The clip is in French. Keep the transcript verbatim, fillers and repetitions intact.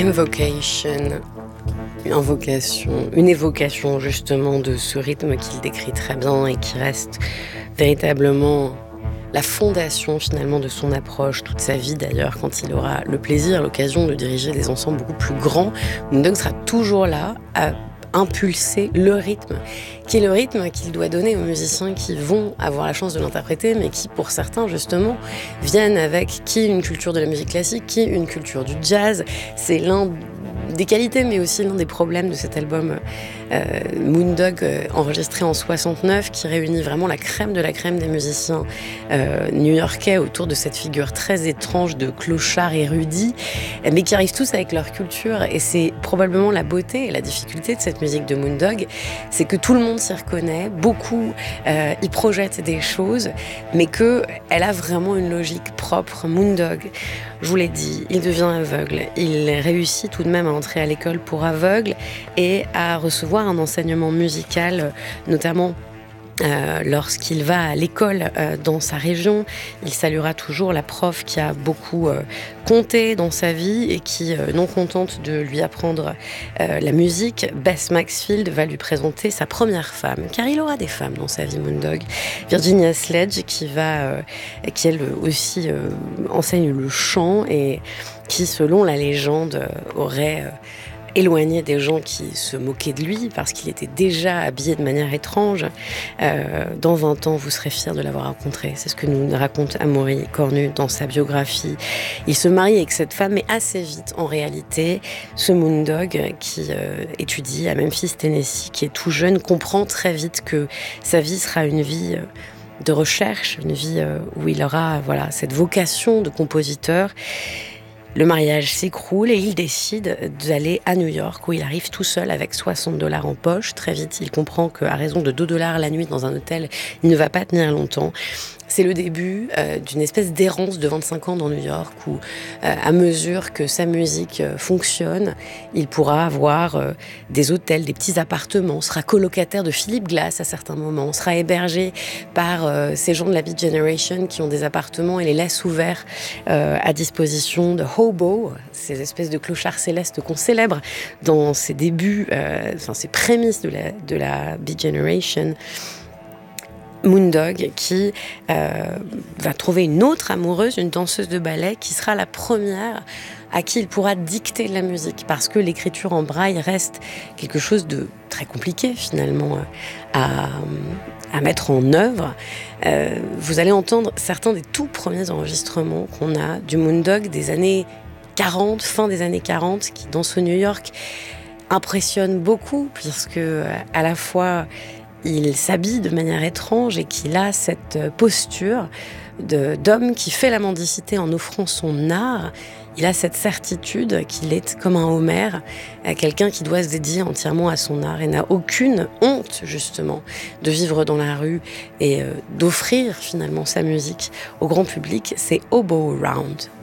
Invocation, une invocation, une évocation justement de ce rythme qu'il décrit très bien et qui reste véritablement la fondation finalement de son approche, toute sa vie d'ailleurs, quand il aura le plaisir, l'occasion de diriger des ensembles beaucoup plus grands. Moondog sera toujours là à impulser le rythme, qui est le rythme qu'il doit donner aux musiciens qui vont avoir la chance de l'interpréter, mais qui pour certains justement viennent avec qui une culture de la musique classique, qui une culture du jazz. C'est l'un des qualités, mais aussi l'un des problèmes de cet album euh, Moondog, euh, enregistré en soixante-neuf, qui réunit vraiment la crème de la crème des musiciens euh, new-yorkais autour de cette figure très étrange de clochard érudit, mais qui arrivent tous avec leur culture. Et c'est probablement la beauté et la difficulté de cette musique de Moondog, c'est que tout le monde s'y reconnaît, beaucoup euh, y projettent des choses, mais qu'elle a vraiment une logique propre. Moondog, je vous l'ai dit, il devient aveugle. Il réussit tout de même à entrer à l'école pour aveugles et à recevoir un enseignement musical, notamment Euh, lorsqu'il va à l'école euh, dans sa région. Il saluera toujours la prof qui a beaucoup euh, compté dans sa vie et qui, euh, non contente de lui apprendre euh, la musique, Bess Maxfield va lui présenter sa première femme, car il aura des femmes dans sa vie, Moondog. Virginia Sledge, qui va, euh, qui elle aussi euh, enseigne le chant et qui, selon la légende, euh, aurait euh, éloigné des gens qui se moquaient de lui parce qu'il était déjà habillé de manière étrange. Euh, dans vingt ans, vous serez fiers de l'avoir rencontré. C'est ce que nous raconte Amaury Cornu dans sa biographie. Il se marie avec cette femme, mais assez vite, en réalité, ce Moondog qui euh, étudie à Memphis, Tennessee, qui est tout jeune, comprend très vite que sa vie sera une vie euh, de recherche, une vie euh, où il aura voilà, cette vocation de compositeur. Le mariage s'écroule et il décide d'aller à New York, où il arrive tout seul avec soixante dollars en poche. Très vite, il comprend qu'à raison de deux dollars la nuit dans un hôtel, il ne va pas tenir longtemps. C'est le début euh, d'une espèce d'errance de vingt-cinq ans dans New York où, euh, à mesure que sa musique euh, fonctionne, il pourra avoir euh, des hôtels, des petits appartements, sera colocataire de Philip Glass à certains moments, sera hébergé par euh, ces gens de la Beat Generation qui ont des appartements et les laissent ouverts euh, à disposition de hobos, ces espèces de clochards célestes qu'on célèbre dans ses débuts, euh, enfin ses prémices de la, de la Beat Generation. Moondog qui euh, va trouver une autre amoureuse, une danseuse de ballet qui sera la première à qui il pourra dicter de la musique parce que l'écriture en braille reste quelque chose de très compliqué finalement à, à mettre en œuvre. Euh, vous allez entendre certains des tout premiers enregistrements qu'on a du Moondog des années quarante, fin des années quarante, qui dans ce New York impressionne beaucoup puisque à la fois il s'habille de manière étrange et qu'il a cette posture de, d'homme qui fait la mendicité en offrant son art. Il a cette certitude qu'il est comme un Homère, quelqu'un qui doit se dédier entièrement à son art et n'a aucune honte justement de vivre dans la rue et d'offrir finalement sa musique au grand public. C'est Hobo Round.